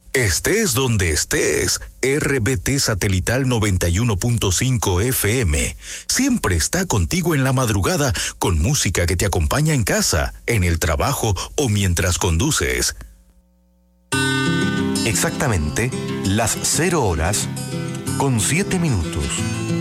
Estés donde estés, RBT Satelital 91.5 FM siempre está contigo en la madrugada con música que te acompaña en casa, en el trabajo o mientras conduces. Exactamente las 0 horas con 7 minutos.